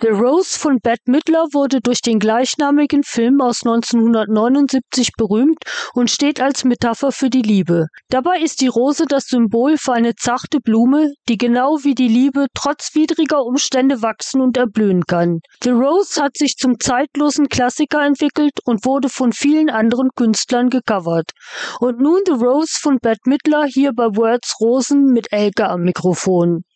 The Rose von Bette Midler wurde durch den gleichnamigen Film aus 1979 berühmt und steht als Metapher für die Liebe. Dabei ist die Rose das Symbol für eine zarte Blume, die genau wie die Liebe trotz widriger Umstände wachsen und erblühen kann. The Rose hat sich zum zeitlosen Klassiker entwickelt und wurde von vielen anderen Künstlern gecovert. Und nun The Rose von Bette Midler hier bei Words Rosen mit Elke am Mikrofon.